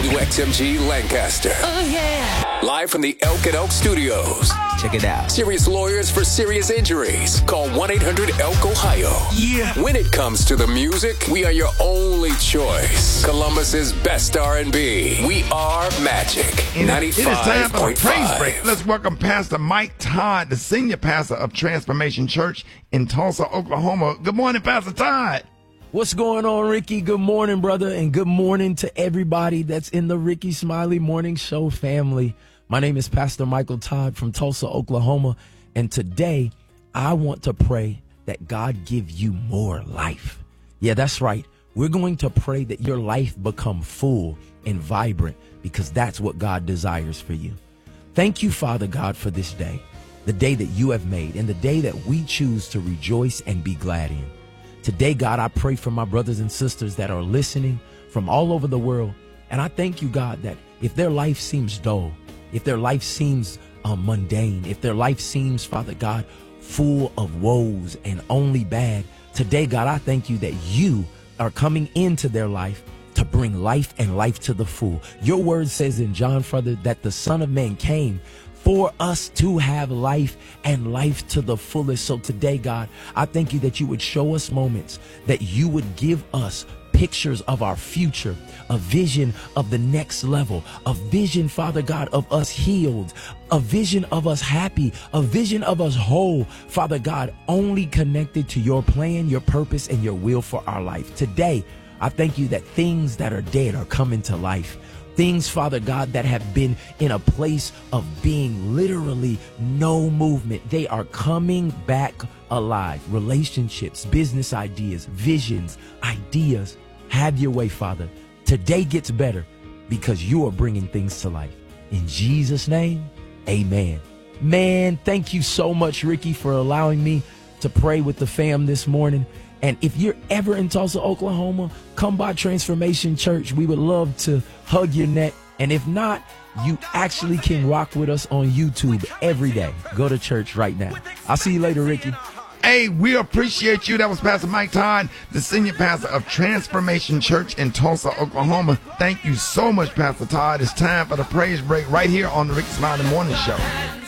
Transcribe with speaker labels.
Speaker 1: WXMG Lancaster.
Speaker 2: Oh, yeah.
Speaker 1: Live from the Elk and Oak Studios.
Speaker 2: Check it out.
Speaker 1: Serious lawyers for serious injuries. Call 1-800-ELK-OHIO.
Speaker 2: Yeah.
Speaker 1: When it comes to the music, we are your only choice. Columbus's best R&B. We are Magic 95.5.
Speaker 3: It is time for the praise break. Let's welcome Pastor Mike Todd, the senior pastor of Transformation Church in Tulsa, Oklahoma. Good morning, Pastor Todd.
Speaker 4: What's going on, Ricky? Good morning, brother, and good morning to everybody that's in the Ricky Smiley Morning Show family. My name is Pastor Michael Todd from Tulsa, Oklahoma, and today I want to pray that God give you more life. Yeah, that's right. We're going to pray that your life become full and vibrant because that's what God desires for you. Thank you, Father God, for this day, the day that you have made and the day that we choose to rejoice and be glad in. Today, God, I pray for my brothers and sisters that are listening from all over the world. And I thank you, God, that if their life seems dull, if their life seems mundane, if their life seems, Father God, full of woes and only bad, today, God, I thank you that you are coming into their life to bring life and life to the full. Your word says in John, Father, that the Son of Man came for us to have life and life to the fullest. So today, God, I thank you that you would show us moments, that you would give us pictures of our future, a vision of the next level, a vision, Father God, of us healed, a vision of us happy, a vision of us whole, Father God, only connected to your plan, your purpose, and your will for our life. Today, I thank you that things that are dead are coming to life. Things, Father God, that have been in a place of being literally no movement, they are coming back alive. Relationships, business ideas, visions, ideas. Have your way, Father. Today gets better because you are bringing things to life. In Jesus' name, amen. Man, thank you so much, Ricky, for allowing me to pray with the fam this morning. And if you're ever in Tulsa, Oklahoma, come by Transformation Church. We would love to hug your neck. And if not, you actually can rock with us on YouTube every day. Go to church right now. I'll see you later, Ricky.
Speaker 3: Hey, we appreciate you. That was Pastor Mike Todd, the senior pastor of Transformation Church in Tulsa, Oklahoma. Thank you so much, Pastor Todd. It's time for the praise break right here on the Ricky Smiley Morning Show.